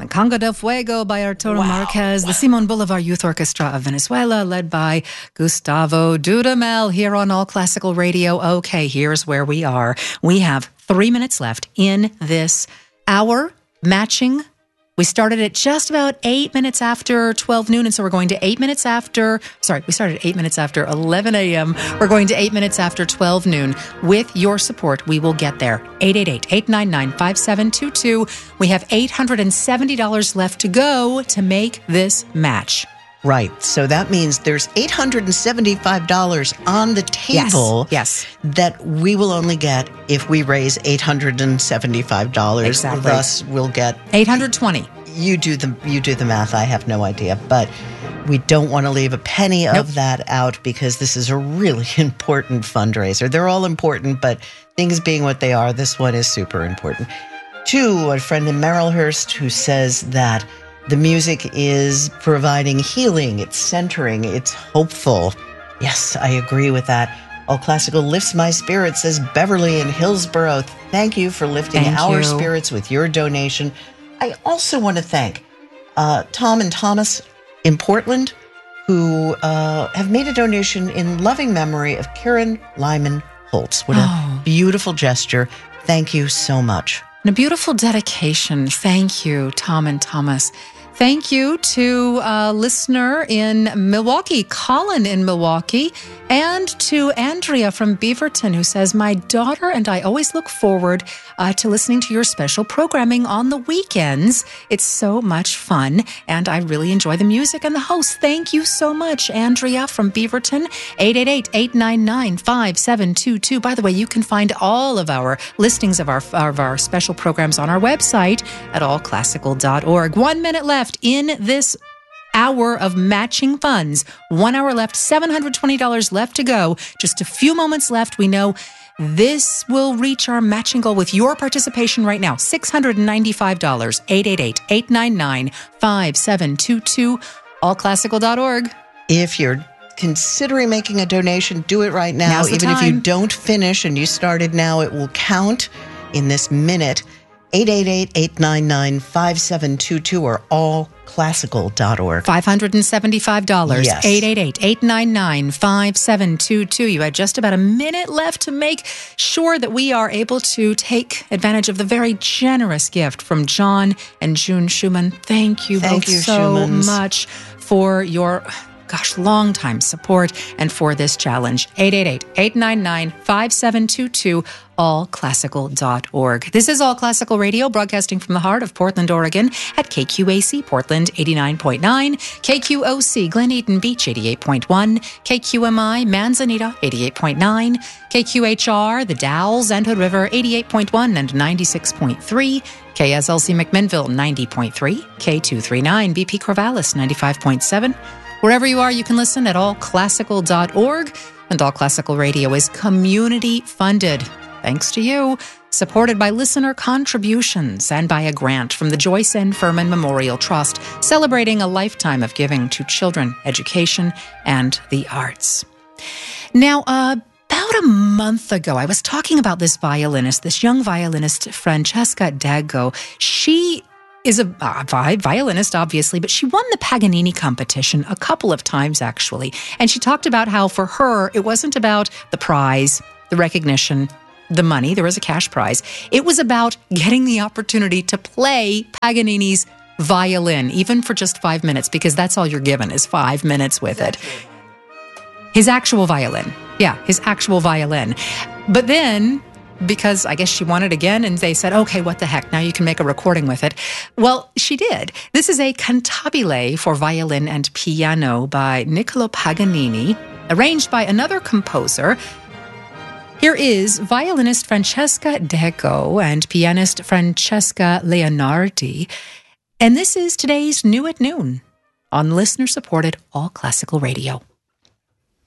Conga del Fuego by Arturo Marquez, the Simon Bolivar Youth Orchestra of Venezuela, led by Gustavo Dudamel, here on All Classical Radio. Okay, here's where we are. We have 3 minutes left in this hour, matching. We started at just about 8 minutes after 12 noon, and so we're going to 8 minutes after, we started at 8 minutes after 11 a.m. We're going to 8 minutes after 12 noon. With your support, we will get there. 888-899-5722. We have $870 left to go to make this match. Right. So that means there's $875 on the table yes. that we will only get if we raise $875. Exactly. Thus, we'll get $820. You do the math. I have no idea. But we don't want to leave a penny of that out because this is a really important fundraiser. They're all important, but things being what they are, this one is super important. To a friend in Merrillhurst who says that the music is providing healing, it's centering, it's hopeful. Yes, I agree with that. All Classical lifts my spirits, says Beverly in Hillsborough. Thank you for lifting our spirits with your donation. I also want to thank Tom and Thomas in Portland, who have made a donation in loving memory of Karen Lyman Holtz. What a beautiful gesture. Thank you so much. And a beautiful dedication. Thank you, Tom and Thomas. Thank you to a listener in Milwaukee, Colin in Milwaukee, and to Andrea from Beaverton, who says, my daughter and I always look forward to listening to your special programming on the weekends. It's so much fun, and I really enjoy the music and the host. Thank you so much, Andrea from Beaverton. 888-899-5722. By the way, you can find all of our listings of our special programs on our website at allclassical.org. 1 minute left in this hour of matching funds. 1 hour left, $720 left to go. Just a few moments left. We know this will reach our matching goal with your participation right now. $695. 888-899-5722. Allclassical.org. If you're considering making a donation, do it right now. Even if you don't finish and you started now, it will count in this minute. 888-899-5722 or allclassical.org. $575. Yes. 888-899-5722. You had just about a minute left to make sure that we are able to take advantage of the very generous gift from John and June Schumann. Thank you both so much for your long-time support and for this challenge. 888-899-5722, allclassical.org. This is All Classical Radio, broadcasting from the heart of Portland, Oregon, at KQAC Portland 89.9, KQOC Glen Eden Beach 88.1, KQMI Manzanita 88.9, KQHR The Dalles and Hood River 88.1 and 96.3, KSLC McMinnville 90.3, K239 BP Corvallis 95.7. Wherever you are, you can listen at allclassical.org. And All Classical Radio is community funded. Thanks to you. Supported by listener contributions and by a grant from the Joyce N. Furman Memorial Trust, celebrating a lifetime of giving to children, education, and the arts. Now, about a month ago, I was talking about this young violinist, Francesca Dago. She is a violinist, obviously, but she won the Paganini competition a couple of times, actually. And she talked about how, for her, it wasn't about the prize, the recognition, the money. There was a cash prize. It was about getting the opportunity to play Paganini's violin, even for just 5 minutes, because that's all you're given is 5 minutes with it. His actual violin. Yeah, his actual violin. But then, because I guess she wanted again, and they said, okay, what the heck, now you can make a recording with it. Well, she did. This is a cantabile for violin and piano by Niccolo Paganini, arranged by another composer. Here is violinist Francesca Dago and pianist Francesca Leonardi. And this is today's New at Noon on listener-supported All Classical Radio.